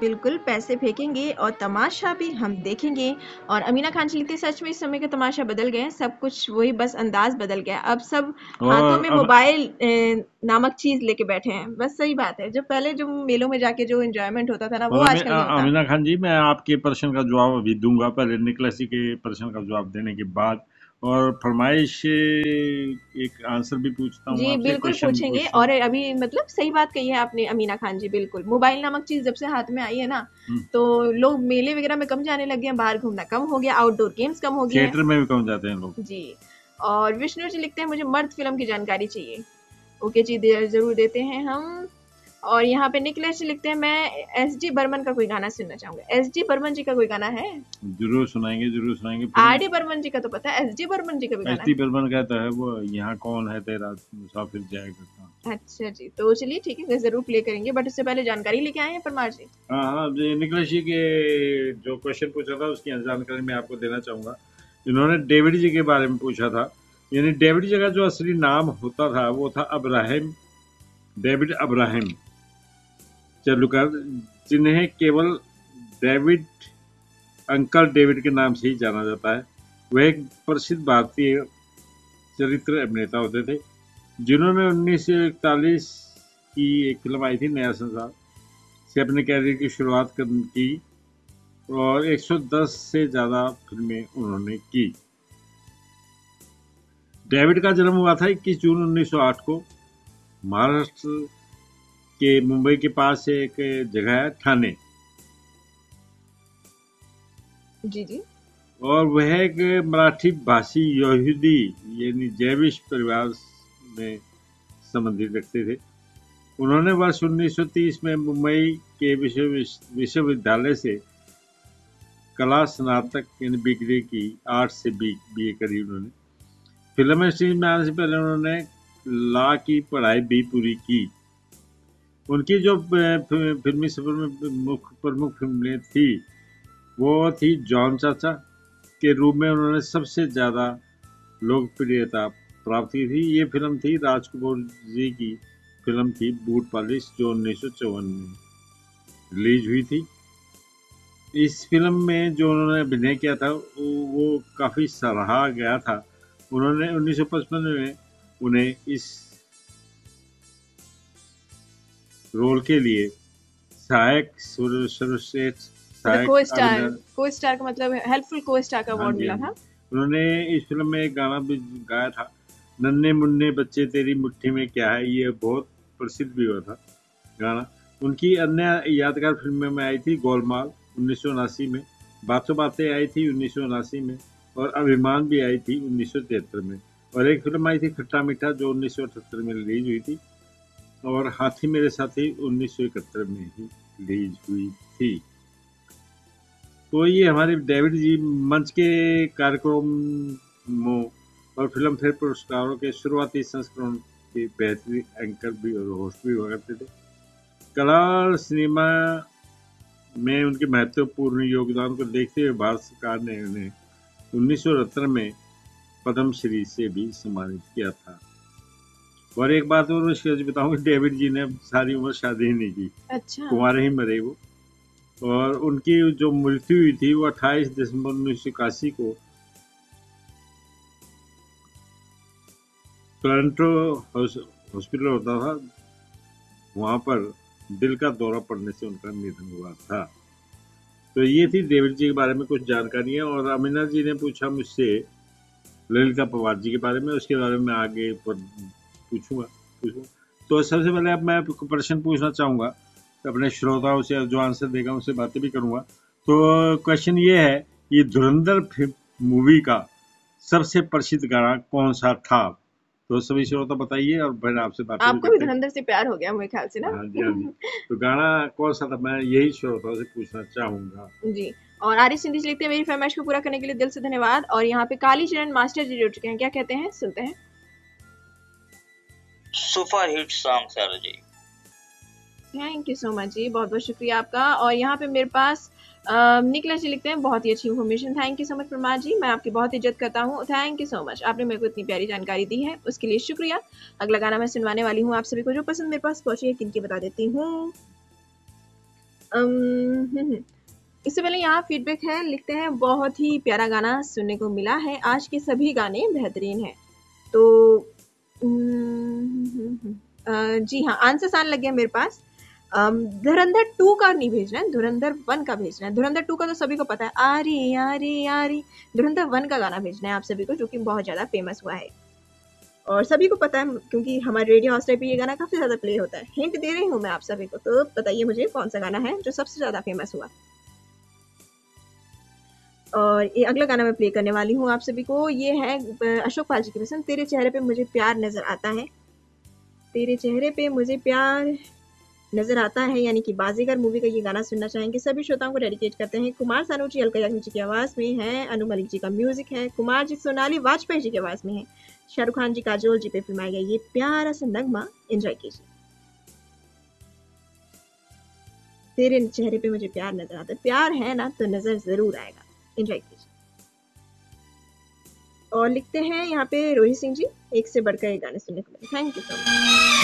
बिल्कुल पैसे फेंकेंगे और तमाशा भी हम देखेंगे। और अमीना खान जी लिखते हैं, सच में इस समय का तमाशा बदल गए हैं, सब कुछ वही, बस अंदाज बदल गया। अब सब हाथों में और अब मोबाइल नामक चीज लेके बैठे हैं। बस सही बात है, जो पहले जो मेलों में जाके जो एंजॉयमेंट होता था ना, और वो आजकल नहीं होता। अमीना खान जी, मैं आपके प्रश्न का जवाब अभी दूंगा, पहले निकलसी के प्रश्न का जवाब देने के बाद। और फरमाइश एक आंसर भी पूछता हूँ जी आपसे, बिल्कुल क्वेश्चन भी पूछेंगे। पूछता और हूँ। अभी मतलब सही बात कही है आपने अमीना खान जी, बिल्कुल मोबाइल नामक चीज जब से हाथ में आई है ना, हम्म, तो लोग मेले वगैरह में कम जाने लगे हैं, बाहर घूमना कम हो गया, आउटडोर गेम्स कम हो गए हैं। थिएटर में भी कौन जाते हैं लोग। जी। और विष्णु जी लिखते हैं, मुझे मर्द फिल्म की जानकारी चाहिए। ओके जी, जरूर देते हैं हम। और यहाँ पे निकलेश जी लिखते हैं, मैं एस डी बर्मन का कोई गाना सुनना चाहूंगा। एस डी बर्मन जी का कोई गाना है? जरूर सुनाएंगे, जरूर सुनाएंगे। आर फिल्म डी बर्मन जी का तो पता है, एस डी बर्मन जी का भी एस गाना टी है। बर्मन कहता है वो, यहाँ कौन है तेरा मुसाफिर जाए करता। अच्छा जी, तो चलिए ठीक है, जरूर प्ले करेंगे, बट उससे पहले जानकारी लेके आए हैं परमार जी। हाँ हाँ, निकलेश जी के जो क्वेश्चन पूछा था उसकी जानकारी मैं आपको देना चाहूँगा। इन्होंने डेविड जी के बारे में पूछा था। यानी डेविड जी का जो असली नाम होता था वो था अब्राहम, डेविड अब्राहम चलुकर, जिन्हें केवल डेविड, अंकल डेविड के नाम से ही जाना जाता है। वह एक प्रसिद्ध भारतीय चरित्र अभिनेता होते थे, जिन्होंने 1941 की एक फिल्म आई थी नया संसार से अपने कैरियर की शुरुआत की, और 110 से ज़्यादा फिल्में उन्होंने की। डेविड का जन्म हुआ था 21 जून 1908 को, महाराष्ट्र के मुंबई के पास से एक जगह है ठाणे, जी जी। और वह एक मराठी भाषी यहूदी यानी जैविश परिवार में संबंधित रखते थे। उन्होंने वर्ष 1930 में मुंबई के विश्वविद्यालय से कला स्नातक यानी डिग्री की, आर्ट से बीए करी उन्होंने। फिल्म इंडस्ट्री में आने से पहले उन्होंने लॉ की पढ़ाई भी पूरी की। उनकी जो फिल्मी सफर में प्रमुख फिल्में थी वो थी जॉन चाचा के रूप में उन्होंने सबसे ज़्यादा लोकप्रियता प्राप्त की थी। ये फिल्म थी राजकपूर जी की फिल्म थी बूट पॉलिश, जो 1954 में रिलीज हुई थी। इस फिल्म में जो उन्होंने अभिनय किया था वो काफ़ी सराहा गया था। उन्होंने 1955 में उन्हें इस रोल के लिए सहायक सर्वश्रेष्ठ मतलब सहायक को स्टार, अभिनय। को स्टार का मतलब हेल्पफुल को स्टार का हाँ अवार्ड जी, हाँ मिला जी। था। उन्होंने इस फिल्म में एक गाना भी गाया था, नन्हे मुन्ने बच्चे तेरी मुट्ठी में क्या है। ये बहुत प्रसिद्ध भी हुआ था गाना। उनकी अन्य यादगार फिल्मों में आई थी गोलमाल 1979 में, बातों बातें आई थी 1979 में, और अभिमान भी आई थी 1973 में। और एक फिल्म आई थी खट्टा मीठा, जो 1978 में रिलीज हुई थी, और हाथी मेरे साथी 1971 में ही रिलीज हुई थी। तो ये हमारे डेविड जी मंच के कार्यक्रमों और फिल्म फेयर पुरस्कारों के शुरुआती संस्करण के बेहतरीन एंकर भी और होस्ट भी हुआ करते थे। कला और सिनेमा में उनके महत्वपूर्ण योगदान को देखते हुए भारत सरकार ने उन्हें 1970 में पद्मश्री से भी सम्मानित किया था। और एक बात और मैं बताऊं, डेविड जी ने सारी उम्र शादी ही नहीं की, अच्छा। कुंवारे ही मरे वो। और उनकी जो मृत्यु हुई थी वो 28 दिसंबर 1981 को टोरंटो हॉस्पिटल होता था, वहां पर दिल का दौरा पड़ने से उनका निधन हुआ था। तो ये थी डेविड जी के बारे में कुछ जानकारियां। और अमीना जी ने पूछा मुझसे ललिता पवार जी के बारे में, उसके बारे में आगे पूछूंगा। तो सबसे पहले अब मैं प्रश्न पूछना चाहूंगा अपने श्रोताओं से, जो आंसर देगा उनसे बातें भी करूंगा। तो क्वेश्चन ये है, ये धुरंधर मूवी का सबसे प्रसिद्ध गाना कौन सा था? तो सभी श्रोता बताइए, और फिर आपसे बातें भी आपको भी करते हैं। धुरंधर से प्यार हो गया मेरे ख्याल से ना। हाँ जी, हाँ जी। तो गाना कौन सा था, मैं यही श्रोताओं से पूछना चाहूंगा। जी। और आरिफ सिंधी जी लिखते हैं, मेरी फरमाइश को पूरा करने के लिए दिल से धन्यवाद। और यहाँ पे काली चरण मास्टर जी जुड़ चुके हैं, क्या कहते हैं, सुनते हैं। Super hit song sir ji. Thank you so much जी, बहुत बहुत शुक्रिया आपका। और यहाँ पे मेरे पास निकलेश जी लिखते हैं, बहुत ही अच्छी information, thank you so much Parmar जी, मैं आपकी बहुत इज्जत करता हूँ, थैंक यू सो मच, आपने मेरे को इतनी प्यारी जानकारी दी है, उसके लिए शुक्रिया। अगला गाना मैं सुनवाने वाली हूँ आप सभी को, जो पसंद मेरे पास पहुंची है, किनकी बता देती हूँ। इससे पहले यहाँ फीडबैक है, लिखते हैं बहुत ही प्यारा गाना सुनने को मिला है, आज के सभी गाने बेहतरीन हैं। तो जी हाँ, आंसर आने लग गया मेरे पास। धुरंधर 2 का नहीं भेजना है, धुरंधर 1 का भेजना है। धुरंधर 2 का तो सभी को पता है, आरी आरी आरी। धुरंधर 1 का गाना भेजना है आप सभी को, जो कि बहुत ज़्यादा फेमस हुआ है और सभी को पता है, क्योंकि हमारे रेडियो हॉस्टल पे ये गाना काफ़ी ज़्यादा प्ले होता है। हिंट दे रही हूँ मैं आप सभी को, तो बताइए मुझे कौन सा गाना है जो सबसे ज़्यादा फेमस हुआ। और ये अगला गाना मैं प्ले करने वाली हूँ आप सभी को, ये है अशोक पाल जी की पसंद, तेरे चेहरे पे मुझे प्यार नजर आता है। तेरे चेहरे पे मुझे प्यार नजर आता है, यानी कि बाजीगर मूवी का ये गाना सुनना चाहेंगे। सभी श्रोताओं को डेडिकेट करते हैं। कुमार सानू जी, अलका याग्निक जी की आवाज़ में है, अनु मलिक जी का म्यूजिक है, कुमार जी सोनाली वाजपेयी जी की आवाज़ में है, शाहरुख खान जी, काजोल जी पे फिल्माया गया ये प्यारा सा नगमा। एंजॉय कीजिए। तेरे चेहरे पे मुझे प्यार नजर आता है, प्यार है ना तो नजर जरूर आएगा। एंजॉय कीजिए। और लिखते हैं यहाँ पे रोहित सिंह जी, एक से बढ़कर एक गाने सुनने को मिले। Thank you so much.